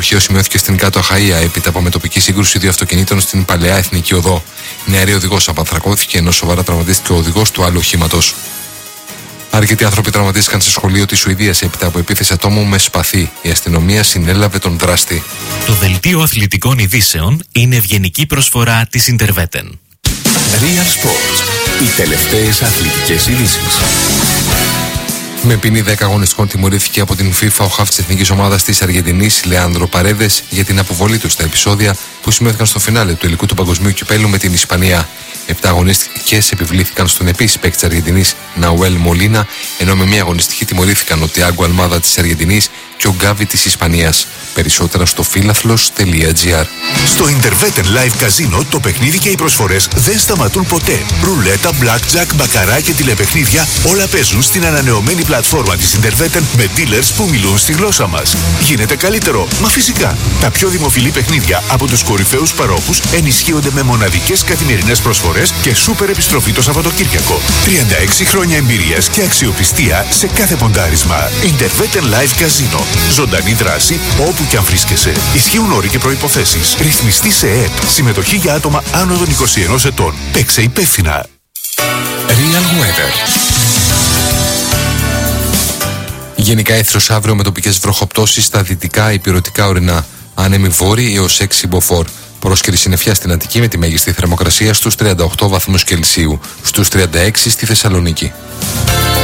Τροχαίο σημειώθηκε στην Κάτω Αχαΐα έπειτα από μετοπική σύγκρουση δύο αυτοκινήτων στην Παλαιά Εθνική Οδό. Νεαρή οδηγός απανθρακώθηκε ενώ σοβαρά τραυματίστηκε ο οδηγός του άλλου οχήματος. Αρκετοί άνθρωποι τραυματίστηκαν σε σχολείο της Σουηδίας έπειτα από επίθεση ατόμου με σπαθί. Η αστυνομία συνέλαβε τον δράστη. Το δελτίο αθλητικών ειδήσεων είναι ευγενική προσφορά της Interveten. Real Sports. Οι τελευταίες αθλητικές ειδήσεις. Με ποινή 10 αγωνιστικών τιμωρήθηκε από την FIFA ο χαφ της εθνικής ομάδας της Αργεντινής, Λεάνδρο Παρέδες, για την αποβολή του στα επεισόδια που σημειώθηκαν στο φινάλε του υλικού του Παγκοσμίου Κυπέλλου με την Ισπανία. 7 αγωνιστικές επιβλήθηκαν στον επίσης παίκτη της Αργεντινής, Ναουέλ Μολίνα, ενώ με μία αγωνιστική τιμωρήθηκαν ο Τιάγκο Αλμάδα της Αργεντινής και ο Γκάβι της Ισπανίας. Περισσότερα στο φίλαθλος.gr. Στο Interveten Live Casino το παιχνίδι και οι προσφορές δεν σταματούν ποτέ. Ρουλέτα, blackjack, μπακαρά και τηλεπαιχνίδια όλα παίζουν στην ανανεωμένη πλατφόρμα της Interveten με dealers που μιλούν στη γλώσσα μας. Γίνεται καλύτερο, μα φυσικά. Τα πιο δημοφιλή παιχνίδια από τους κορυφαίους παρόχους ενισχύονται με μοναδικές καθημερινές προσφορές και σούπερ επιστροφή το Σαββατοκύριακο. 36 χρόνια εμπειρίας και αξιοπιστία σε κάθε ποντάρισμα. Interveten Live Casino. Ζωντανή δράση όπου και αν βρίσκεσαι. Ισχύουν όροι και προϋποθέσεις. Ρυθμιστή σε ΕΕΠ. Συμμετοχή για άτομα άνω των 21 ετών. Παίξε υπεύθυνα. Real Weather. Γενικά έθρος αύριο με τοπικές βροχοπτώσεις στα δυτικά υπηρετικά ορεινά. Άνεμοι βόρειοι έως 6 μποφόρ. Πρόσκαιρη συννεφιά στην Αττική με τη μέγιστη θερμοκρασία στους 38 βαθμούς Κελσίου. Στους 36 στη Θεσσαλονίκη.